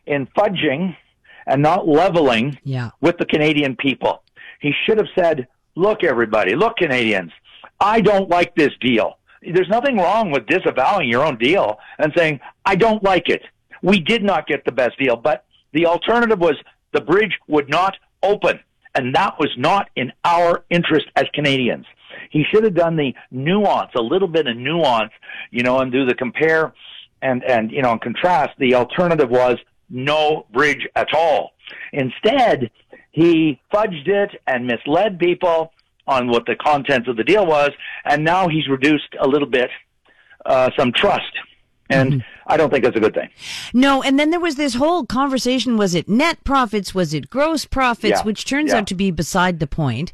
in fudging and not leveling with the Canadian people. He should have said, look, everybody, look, Canadians, I don't like this deal. There's nothing wrong with disavowing your own deal and saying, I don't like it. We did not get the best deal, but the alternative was the bridge would not open, and that was not in our interest as Canadians. He should have done the nuance, a little bit of nuance, and do the compare and contrast. The alternative was no bridge at all. Instead, he fudged it and misled people on what the contents of the deal was, and now he's reduced a little bit some trust. And I don't think that's a good thing. No, and then there was this whole conversation, was it net profits, was it gross profits, which turns out to be beside the point.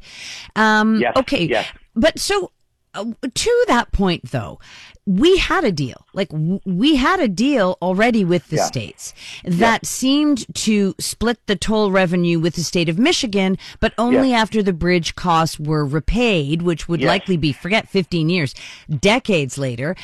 Okay, but so to that point, though, we had a deal. Like, we had a deal already with the states that seemed to split the toll revenue with the state of Michigan, but only after the bridge costs were repaid, which would likely be, 15 years, decades later.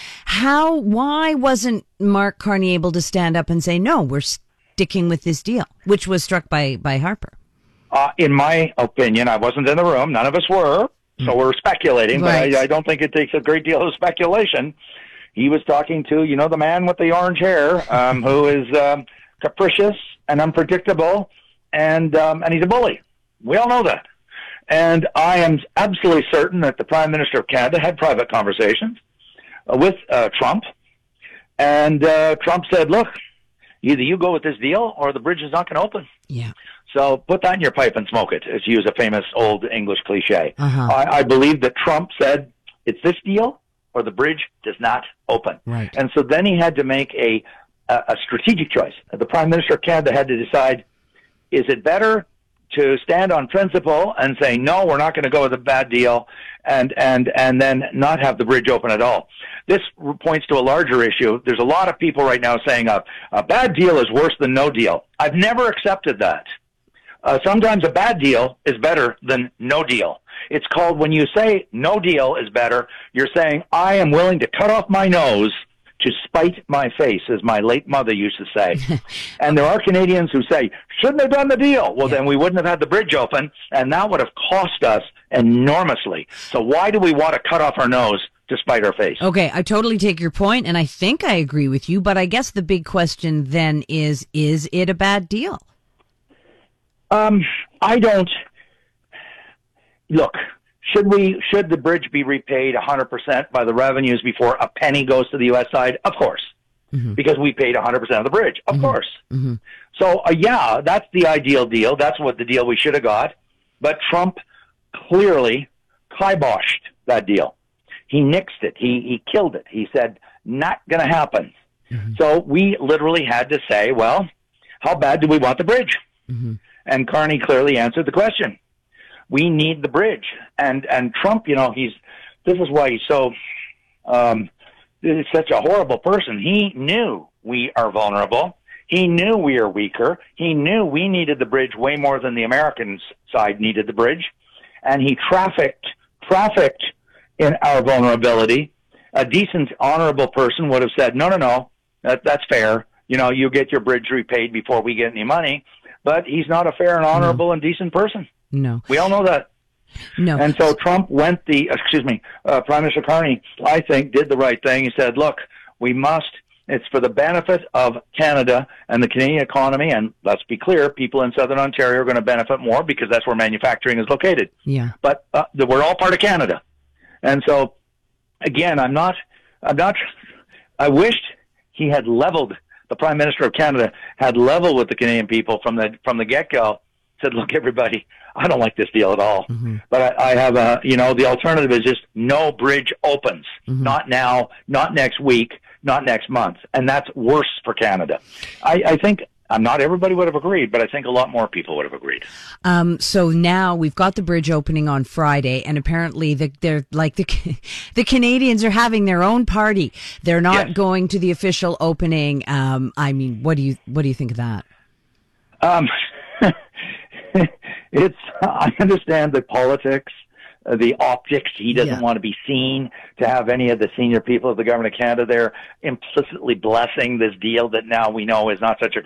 Why wasn't Mark Carney able to stand up and say, no, we're sticking with this deal, which was struck by Harper? In my opinion, I wasn't in the room. None of us were. So we're speculating, but I don't think it takes a great deal of speculation. He was talking to, the man with the orange hair, who is capricious and unpredictable, and he's a bully. We all know that. And I am absolutely certain that the Prime Minister of Canada had private conversations with Trump, and Trump said, look, either you go with this deal or the bridge is not going to open. Yeah. So put that in your pipe and smoke it, to use a famous old English cliche. I believe that Trump said, it's this deal or the bridge does not open. Right. And so then he had to make a strategic choice. The Prime Minister of Canada had to decide, is it better to stand on principle and say, no, we're not going to go with a bad deal, and then not have the bridge open at all? This points to a larger issue. There's a lot of people right now saying a bad deal is worse than no deal. I've never accepted that. Sometimes a bad deal is better than no deal. It's called, when you say no deal is better, you're saying, I am willing to cut off my nose to spite my face, as my late mother used to say. And there are Canadians who say, shouldn't have done the deal. Well, then we wouldn't have had the bridge open, and that would have cost us enormously. So why do we want to cut off our nose to spite our face? Okay, I totally take your point, and I think I agree with you, but I guess the big question then is it a bad deal? I don't. Look, should the bridge be repaid 100% by the revenues before a penny goes to the U.S. side? Of course, because we paid 100% of the bridge. Of course. So, that's the ideal deal. That's what the deal we should have got. But Trump clearly kiboshed that deal. He nixed it. He killed it. He said, not going to happen. So we literally had to say, well, how bad do we want the bridge? And Carney clearly answered the question. We need the bridge. And Trump, this is why he's so, he's such a horrible person. He knew we are vulnerable. He knew we are weaker. He knew we needed the bridge way more than the American side needed the bridge. And he trafficked in our vulnerability. A decent, honorable person would have said, no, that's fair. You get your bridge repaid before we get any money. But he's not a fair and honorable and decent person. No. We all know that. No. And so Trump Prime Minister Carney, I think, did the right thing. He said, look, it's for the benefit of Canada and the Canadian economy, and let's be clear, people in Southern Ontario are going to benefit more because that's where manufacturing is located. Yeah. But we're all part of Canada. And so, again, I wished he had leveled. The Prime Minister of Canada had leveled with the Canadian people from the get-go, said, look, everybody, I don't like this deal at all. But I have the alternative is just no bridge opens. Not now, not next week, not next month. And that's worse for Canada. I think not everybody would have agreed, but I think a lot more people would have agreed. So now we've got the bridge opening on Friday, and apparently they're like the Canadians are having their oin party. They're not going to the official opening. I mean, what do you think of that? I understand the politics, the optics. He doesn't want to be seen to have any of the senior people of the government of Canada there implicitly blessing this deal that now we know is not such a